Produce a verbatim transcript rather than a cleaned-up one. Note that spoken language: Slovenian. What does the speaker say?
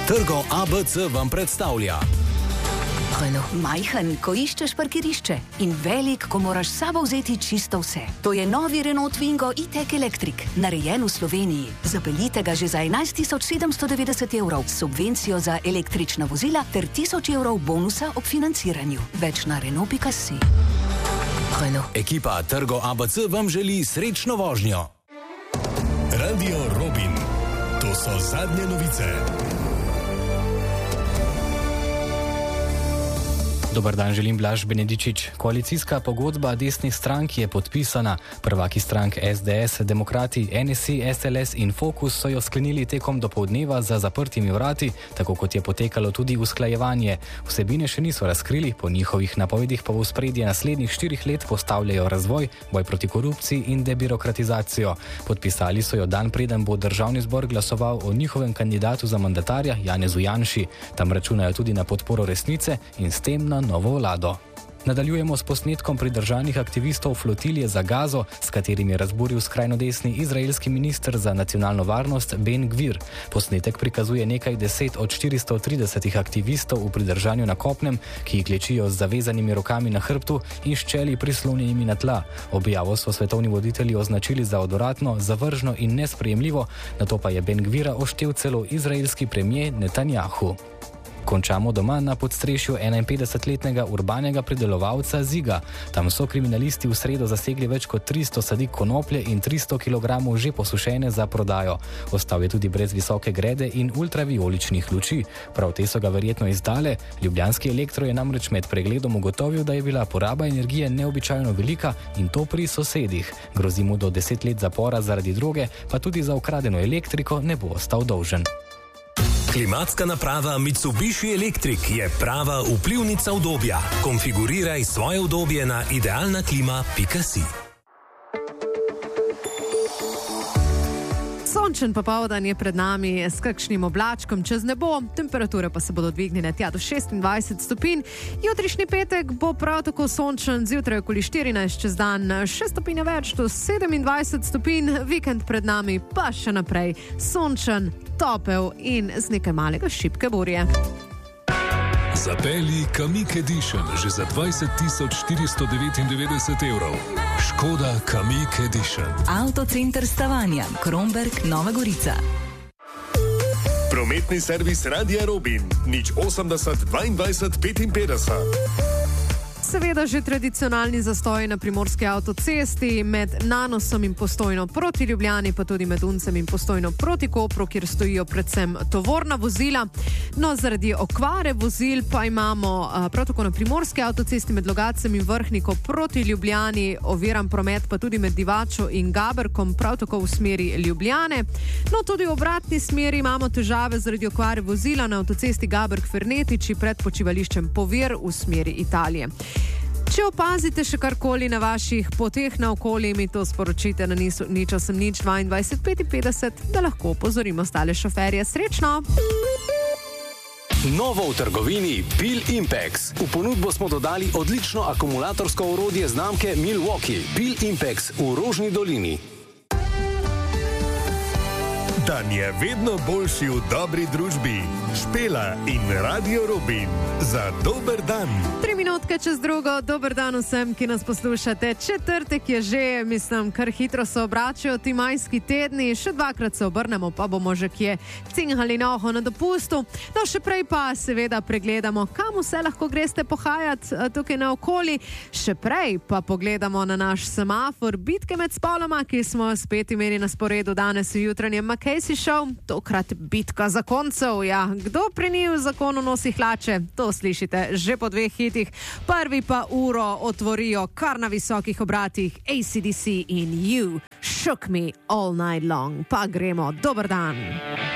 Trgo A B C vam predstavlja. Majhen, ko iščeš parkirišče, in velik, ko moraš s sabo vzeti čisto vse. To je novi Renault Twingo e-tech Electric, narejen v Sloveniji. Zapeljite ga že za enajst tisoč sedemsto devetdeset evrov s subvencijo za električna vozila ter tisoč evrov bonusa ob financiranju. Več na renault pika si. Ekipa Trgo A B C vam želi srečno vožnjo. Radio Robin. To so zadnje novice. Dobar dan, želim Blaž Benedičič. Koalicijska pogodba desnih strank je podpisana. Prvaki strank S D S, Demokrati, N S I, S L S in Fokus so jo sklenili tekom dopoldneva za zaprtimi vrati, tako kot je potekalo tudi usklajevanje. Vsebine še niso razkrili, po njihovih napovedih pa v ospredje naslednjih štirih let postavljajo razvoj, boj proti korupciji in debirokratizacijo. Podpisali so jo dan preden bo Državni zbor glasoval o njihovem kandidatu za mandatarja Janezu Janši. Tam računajo tudi na podporo resnice in s tem na novo vlado. Nadaljujemo s posnetkom pridržanih aktivistov flotilje za Gazo, s katerim je razburil skrajno desni izraelski minister za nacionalno varnost Ben Gvir. Posnetek prikazuje nekaj deset od štiristo tridesetih aktivistov v pridržanju na kopnem, ki jih klečijo z zavezanimi rokami na hrbtu in s čeli prislonjenimi na tla. Objavo so svetovni voditelji označili za odvratno, zavržno in nesprejemljivo, nato pa je Ben Gvira oštel celo izraelski premier Netanjahu. Končamo doma na podstrešju enainpetdesetletnega urbanega pridelovalca Ziga. Tam so kriminalisti v sredo zasegli več kot tristo sadik konoplje in tristo kilogramov že posušene za prodajo. Ostal je tudi brez visoke grede in ultravijoličnih luči. Prav te so ga verjetno izdale. Ljubljanski Elektro je namreč med pregledom ugotovil, da je bila poraba energije neobičajno velika in to pri sosedih. Grozi mu do deset let zapora zaradi droge, pa tudi za ukradeno elektriko ne bo ostal dolžen. Klimatska naprava Mitsubishi Electric je prava vplivnica udobja. Konfiguriraj svoje udobje na idealna klima pika si. Sončen popoldan je pred nami s kakšnim oblačkom čez nebo, temperature pa se bodo dvignile tja do šestindvajset stopinj. Jutrišnji petek bo prav tako sončen, zjutraj okoli štirinajst, čez dan šest stopinj več do sedemindvajset stopinj, vikend pred nami pa še naprej sončen, topel in z nekaj malega šibke burje. Zapelji Kamiq Edition že za dvajset tisoč štiristo devetindevetdeset evrov. Škoda Kamiq Edition. Avtocenter Stavanja, Kromberk, Nova Gorica. Prometni servis Radia Robin. Nič osemdeset dvaindvajset petinpetdeset. Seveda že tradicionalni zastoj na primorski avtocesti med Nanosom in Postojno proti Ljubljani, pa tudi med Uncem in Postojno proti Kopru, kjer stojijo predvsem tovorna vozila. No, zaradi okvare vozil pa imamo a, prav tako na primorski avtocesti med Logacem in Vrhniko proti Ljubljani oviran promet, pa tudi med Divačo in Gaberkom, prav tako v smeri Ljubljane. No, tudi v obratni smeri imamo težave zaradi okvare vozila na avtocesti Gaberk-Fernetiči pred počivališčem Povir v smeri Italije. Če opazite še karkoli na vaših poteh naokoli, mi to sporočite na nič, nič osem nič dvaindvajset petinpetdeset, da lahko opozorimo ostale šoferje. Srečno! Novo v trgovini Pil Impex. V ponudbo smo dodali odlično akumulatorsko orodje znamke Milwaukee. Pil Impex v Rožni dolini. Dan je vedno boljši v dobri družbi. Špela in Radio Robin. Za dober dan. Tri minutke čez drugo, dober dan vsem, ki nas poslušate. Četrtek je že, mislim, kar hitro se obračajo ti majski tedni. Še dvakrat se obrnemo, pa bomo že kje cingali noho na dopustu. No, še prej pa seveda pregledamo, kam vse lahko greste pohajati tukaj naokoli. Še prej pa pogledamo na naš semafor bitke med spoloma, ki smo spet imeli na sporedu danes v jutranjem Mackenzie Show. Tokrat bitka zakoncev, ja. Kdo pri njih v zakonu nosi hlače? To slišite že po dveh hitih. Prvi pa uro otvorijo kar na visokih obratih A C D C in You Shook Me All Night Long. Pa gremo, dober dan.